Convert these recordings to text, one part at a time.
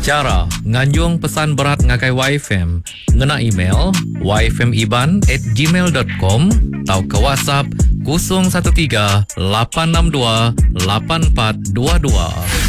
Cara nganjung pesan berat ngagai YFM ngena email yfmiban@gmail.com atau ke WhatsApp 013 862 8422.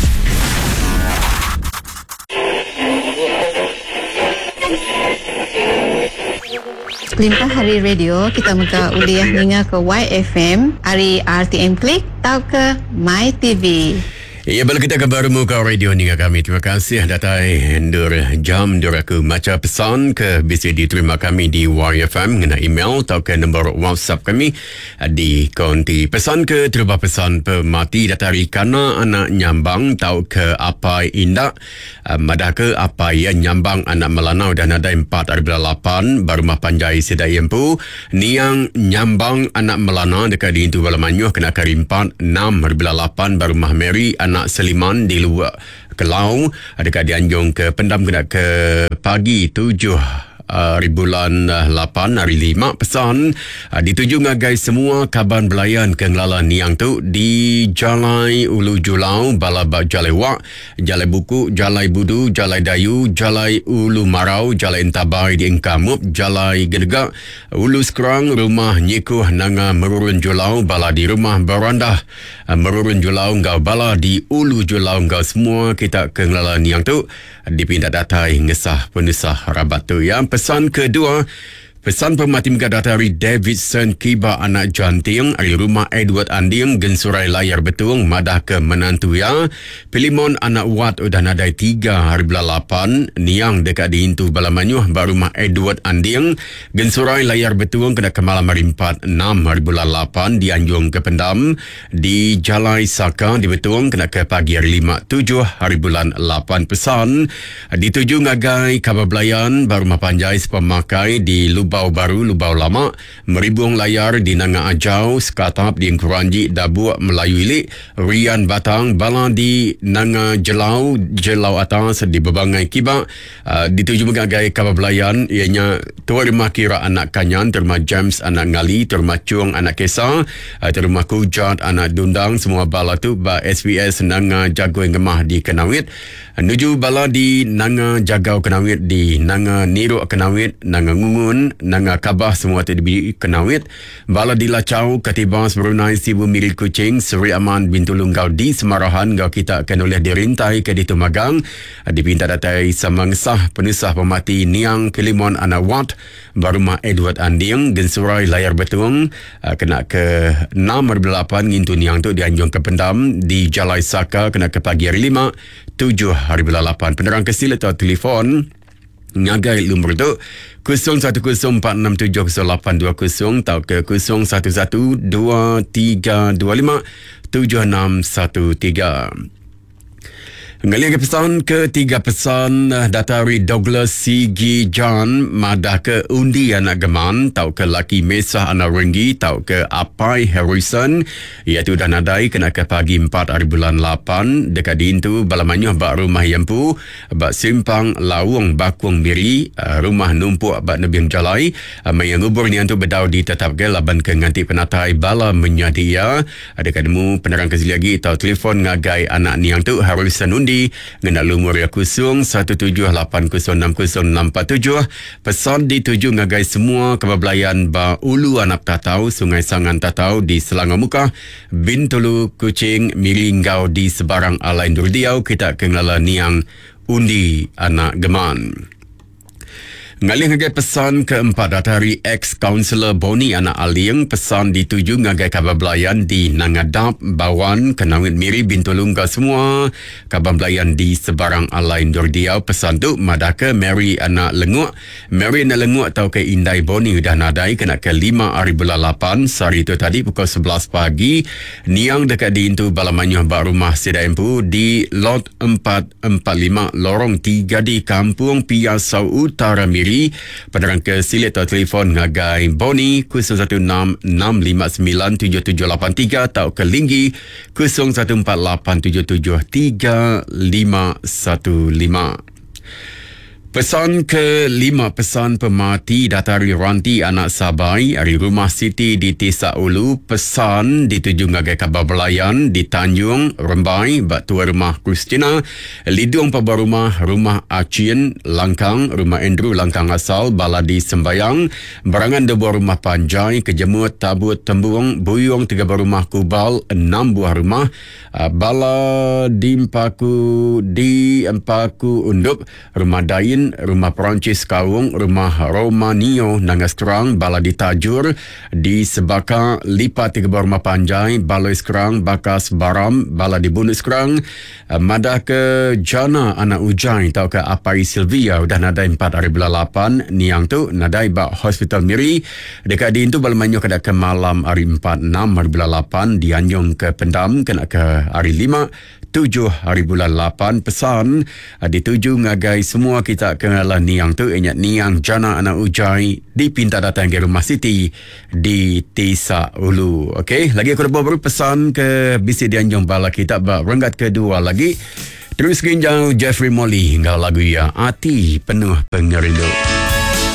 Limpah Hari Radio, kita muka uliah ninga ke YFM, hari RTM Klik, atau ke MyTV. Ya, bala kita kabar muka radio ni kami. Terima kasih datai jam duraku maca pesan ke BCD terima kami di YFM ngena email atau ke nombor WhatsApp kami di konti pesan ke terubah pesan pemati datari kana anak nyambang tau ke apa indak madah ke apa yang nyambang anak melanau dan ada 4/8 barumah panjai sedai empu niang nyambang anak melanau dekat di itu balamanyuh kena kari 4 6/8 barumah Mary anak Seliman di luar Kelau dekat di Anjung ke Pendam kena ke pagi 7 bulan 8 hari 5 pesan dituju ngagai semua kaban belayan ke ngelalan niang tu di Jalai Ulu Julau Balabak Jalai Wak Jalai Buku Jalai Budu Jalai Dayu Jalai Ulu Marau Jalai Entabai di Engkamup Jalai Gedegak Ulu Sekerang Rumah Nyikuh Nanga Merurun Julau Bala di Rumah Barandah Merurun Julau Ngau Bala di Ulu Julau Ngau semua kita ke ngelalan niang tu dipindah datai ngesah penusah rabat tu ya. Pesan kedua, pesan pemati mengadatari Davidson Kiba anak janting dari rumah Edward Anding gensurai layar betung madah ke menantu ya. Pilimon anak wat udah nadai 3/8 niang dekat di Intu Balamanyuh barumah Edward Anding gensurai layar betung kena ke malam hari 4 6/8 di Anjung ke Pendam di Jalai Saka di betung kena ke pagi hari 5 7/8 pesan dituju ngagai kabar belayan barumah panjai sepemakai di Lubau Baru, Lubau Lama, meribung layar di Nanga Ajau, Sekatap di Engkuranji, Dabuak Melayu Ilik, Rian Batang, Bala di Nanga Jelau, Jelau Atas di Bebangai Kibak, dituju mengagai kabar belayan, ianya Tua Rumah Kira anak Kanyan, Terma James anak Ngali, Terma Cung anak Kesa, Terma Kujat anak Dundang, semua bala tu, SBS Nanga Jagoy Ngemah di Kenawit, nuju bala di Nanga Jagau Kenawit, di Nanga Niruk Kenawit, Nanga Ngungun, Nanga Kabah semua terdiri Kenawit, bala di Lacau, Katibas Brunei Sibu Miril Kucing, Seri Aman Bintu Lunggau di Semarahan, gau kita akan oleh dirintai ke di Tumagang, dipinta datai samangsah penusah pemati Niang Kelimon anak Wat, barumah Edward Anding, gensurai layar betung, kena ke 6/8 ngintu Niang tu di Anjung ke Pendam, di Jalai Saka kena ke pagi hari 5 7/8. Penerang kesil atau telefon ngagai lumur tu 0104670820 atau ke 0112325613. Ngali ke pesan ketiga pesan datari Douglas Sigi John madah ke undi anak geman tau ke laki Mesah anak Renggi tau ke Apai Harrison iaitu dah nadai kena ke pagi 4/8 dekat dintu Balamanyuh bak rumah Yempu bak simpang Lawung Bakung Miri rumah numpuk bak Nebiang Jalai yang ubur ni untuk berdau ditetap ke laban ke nganti penatai bala menyadia dekat demu penerang kesili lagi tau telefon ngagai anak ni yang tu Harrison undi ngena lumur ya 0178060647 pesan dituju ngagai semua kebablayan ba Ulu Anak Tatau Sungai Sangan Tatau di Selangor Muka Bintulu Kucing Miringgau di sebarang Alain Durdiau kita kenala niang undi anak geman. Ngalih ngagai pesan keempat datari ex-councilor Boni anak Aling pesan dituju ngagai kabar belayan di Nangadap, Bawan, Kenawit Miri, Bintulungga semua kabar belayan di sebarang Alain Durdiau pesan tu madaka Mary anak Lenguak Mary anak Lenguak tau ke Indai Boni udah nadai kena ke 5/8 sehari tu tadi pukul 11 pagi niang dekat di Intu Balamanyuh bak rumah Sedempu di lot 445 lorong 3 di Kampung Piasau Utara Miri. Penerang ke silit atau telefon ngagai Boni 0166597783 atau ke Linggi 0148773515. Pesan ke-5, pesan pemati datari ranti anak sabai dari Rumah Siti di Tisak Ulu. Pesan dituju ngagai kabar belayan di Tanjung Rembai bak tua rumah Kristina, Lidung paba rumah Acien Langkang, rumah Andrew Langkang asal baladi sembayang, Berangan 2 buah rumah Panjai, Kejemut Tabut Temburung Buyung 3 buah rumah Kubal, 6 buah rumah Bala Dimpaku di Empaku Undup, rumah Dain, rumah Perancis Kawung, rumah Romanio Nangas Kerang, Bala di Tajur, di Sebaka Lipa 3 buah rumah Panjai, Baloi Kerang, Bakas Baram, Bala di Bunus Kerang, Madah ke Jana Anak Ujai tau ke Apai Sylvia udah nadai 4 hari bulan 8 niang tu nadai bak Hospital Miri dekat di itu bala manyo kada ke malam hari 4 6 hari bulan 8 dianjung ke Pendam kena ke hari 5 7 hari bulan 8. Pesan dituju ngagai semua kita kenal niang tu ingat niang Jana Anak Ujai dipinta datang ke Rumah Siti di Tisak Ulu. Okey, lagi aku baru pesan ke bisi dianjung bala kita bak renggat kedua lagi. Terus ginjau Jeffrey Molly hingga lagu ya Hati Penuh Pengerindu.